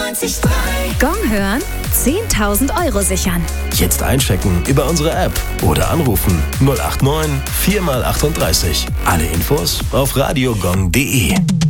98.3. Gong hören, 10.000 € sichern. Jetzt einchecken über unsere App oder anrufen 089 4x38. Alle Infos auf radiogong.de.